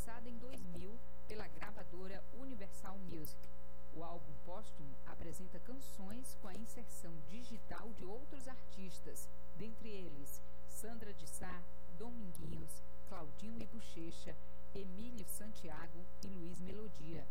lançada em 2000 pela gravadora Universal Music. O álbum póstumo apresenta canções com a inserção digital de outros artistas, dentre eles Sandra de Sá, Dominguinhos, Claudinho e Bochecha, Emílio Santiago e Luiz Melodia.